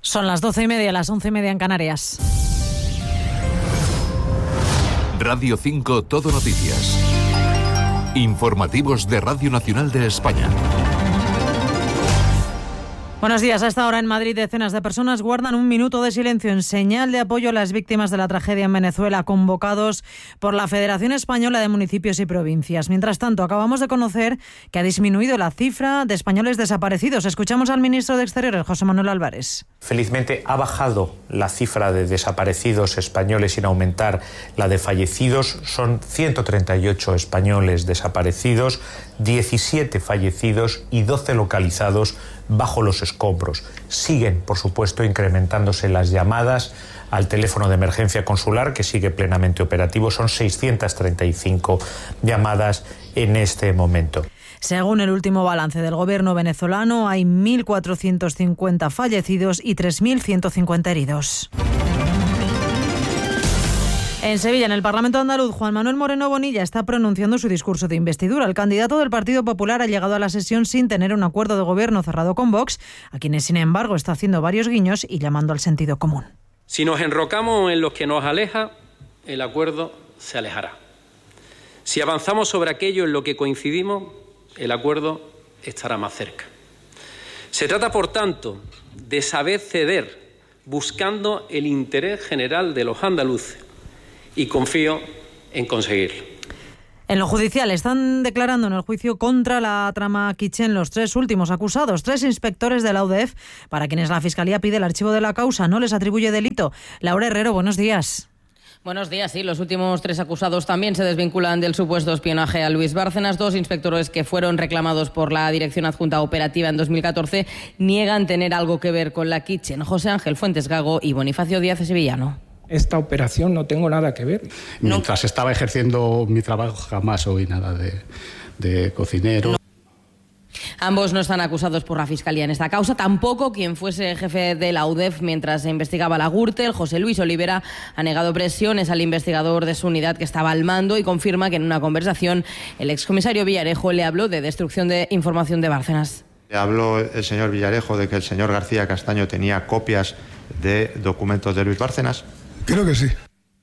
Son las 12:30, las 11:30 en Canarias. Radio 5 Todo Noticias. Informativos de Radio Nacional de España. Buenos días. A esta hora en Madrid decenas de personas guardan un minuto de silencio en señal de apoyo a las víctimas de la tragedia en Venezuela, convocados por la Federación Española de Municipios y Provincias. Mientras tanto, acabamos de conocer que ha disminuido la cifra de españoles desaparecidos. Escuchamos al ministro de Exteriores, José Manuel Álvarez. Felizmente ha bajado la cifra de desaparecidos españoles sin aumentar la de fallecidos. Son 138 españoles desaparecidos, 17 fallecidos y 12 localizados bajo los escombros. Siguen, por supuesto, incrementándose las llamadas al teléfono de emergencia consular, que sigue plenamente operativo. Son 635 llamadas en este momento. Según el último balance del gobierno venezolano, hay 1.450 fallecidos y 3.150 heridos. En Sevilla, en el Parlamento andaluz, Juan Manuel Moreno Bonilla está pronunciando su discurso de investidura. El candidato del Partido Popular ha llegado a la sesión sin tener un acuerdo de gobierno cerrado con Vox, a quienes, sin embargo, está haciendo varios guiños y llamando al sentido común. Si nos enrocamos en lo que nos aleja, el acuerdo se alejará. Si avanzamos sobre aquello en lo que coincidimos, el acuerdo estará más cerca. Se trata, por tanto, de saber ceder, buscando el interés general de los andaluces, y confío en conseguirlo. En lo judicial están declarando en el juicio contra la trama Kitchen los tres últimos acusados, 3 inspectores de la UDEF, para quienes la Fiscalía pide el archivo de la causa, no les atribuye delito. Laura Herrero, buenos días. Buenos días, sí. Los últimos 3 acusados también se desvinculan del supuesto espionaje a Luis Bárcenas. 2 inspectores que fueron reclamados por la Dirección Adjunta Operativa en 2014 niegan tener algo que ver con la Kitchen. José Ángel Fuentes Gago y Bonifacio Díaz Sevillano. Esta operación no tengo nada que ver. Mientras estaba ejerciendo mi trabajo jamás oí nada de cocinero. No. Ambos no están acusados por la Fiscalía en esta causa, tampoco quien fuese jefe de la UDEF mientras se investigaba la Gürtel. José Luis Olivera ha negado presiones al investigador de su unidad que estaba al mando y confirma que en una conversación el excomisario Villarejo le habló de destrucción de información de Bárcenas. Habló el señor Villarejo de que el señor García Castaño tenía copias de documentos de Luis Bárcenas. Creo que sí.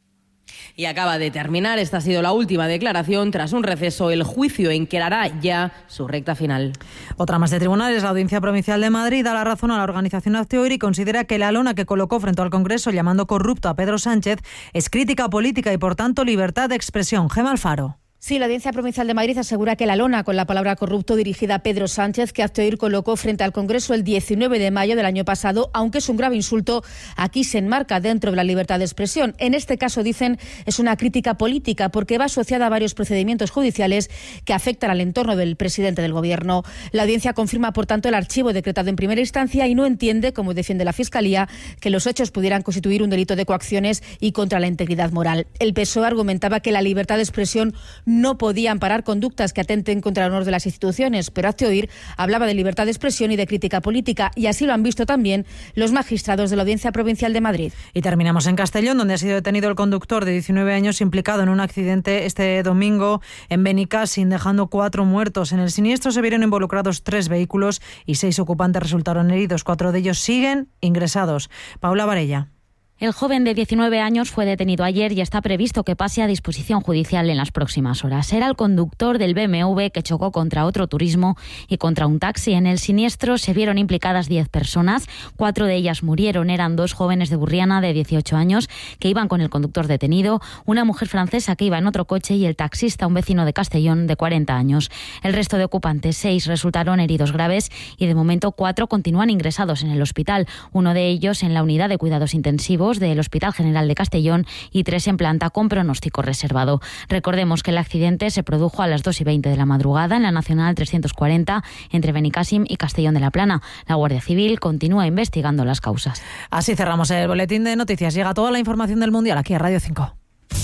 Y acaba de terminar, esta ha sido la última declaración. Tras un receso, el juicio encarará ya su recta final. Otra más de tribunales, la Audiencia Provincial de Madrid da la razón a la organización Hazte Oír y considera que la lona que colocó frente al Congreso llamando corrupto a Pedro Sánchez es crítica política y, por tanto, libertad de expresión. Gemma Alfaro. Sí, la Audiencia Provincial de Madrid asegura que la lona con la palabra corrupto dirigida a Pedro Sánchez, que Hazte Oír colocó frente al Congreso el 19 de mayo del año pasado, aunque es un grave insulto, aquí se enmarca dentro de la libertad de expresión. En este caso, dicen, es una crítica política porque va asociada a varios procedimientos judiciales que afectan al entorno del presidente del Gobierno. La Audiencia confirma, por tanto, el archivo decretado en primera instancia y no entiende, como defiende la Fiscalía, que los hechos pudieran constituir un delito de coacciones y contra la integridad moral. El PSOE argumentaba que la libertad de expresión no podía amparar conductas que atenten contra el honor de las instituciones, pero Hazte Oír hablaba de libertad de expresión y de crítica política, y así lo han visto también los magistrados de la Audiencia Provincial de Madrid. Y terminamos en Castellón, donde ha sido detenido el conductor de 19 años implicado en un accidente este domingo en Benicàssim, dejando 4 muertos. En el siniestro se vieron involucrados 3 vehículos y 6 ocupantes resultaron heridos. 4 de ellos siguen ingresados. Paula Varella. El joven de 19 años fue detenido ayer y está previsto que pase a disposición judicial en las próximas horas. Era el conductor del BMW que chocó contra otro turismo y contra un taxi. En el siniestro se vieron implicadas 10 personas, 4 de ellas murieron. Eran 2 jóvenes de Burriana de 18 años que iban con el conductor detenido, una mujer francesa que iba en otro coche y el taxista, un vecino de Castellón de 40 años. El resto de ocupantes, 6, resultaron heridos graves y de momento 4 continúan ingresados en el hospital. Uno de ellos en la unidad de cuidados intensivos del Hospital General de Castellón y 3 en planta con pronóstico reservado. Recordemos que el accidente se produjo a las 2:20 de la madrugada en la Nacional 340 entre Benicàssim y Castellón de la Plana. La Guardia Civil continúa investigando las causas. Así cerramos el boletín de noticias. Llega toda la información del Mundial aquí a Radio 5.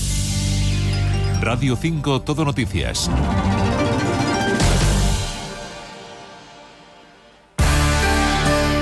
Radio 5 Todo Noticias.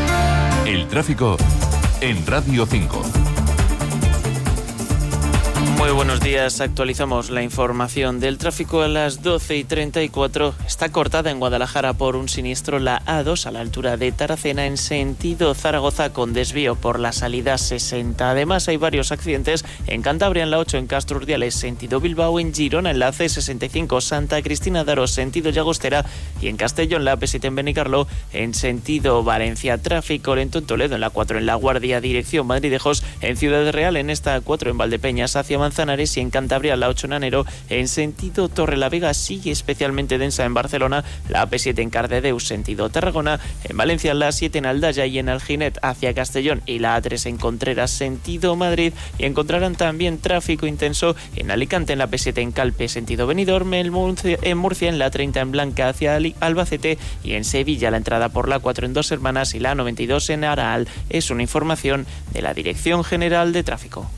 El tráfico en Radio 5. Muy buenos días, actualizamos la información del tráfico a las 12:34. Está cortada en Guadalajara por un siniestro la A2 a la altura de Taracena en sentido Zaragoza con desvío por la salida 60. Además hay varios accidentes en Cantabria en la 8 en Castro Urdiales sentido Bilbao, en Girona en la C65 Santa Cristina de Aro sentido Llagostera y en Castellón en la AP7 en Benicarló en sentido Valencia. Tráfico lento en Toledo en la 4 en La Guardia dirección Madridejos, en Ciudad Real en esta 4 en Valdepeñas hacia Manzanares y en Cantabria la 8 en Anero en sentido Torrelavega. Sigue especialmente densa en Barcelona la AP7 en Cardedeu sentido Tarragona, en Valencia la 7 en Aldaya y en Alginet hacia Castellón y la A3 en Contreras sentido Madrid, y encontrarán también tráfico intenso en Alicante en la P7 en Calpe sentido Benidorm, en Murcia en la 30 en Blanca hacia Albacete y en Sevilla la entrada por la 4 en Dos Hermanas y la 92 en Araal. Es una información de la Dirección General de Tráfico.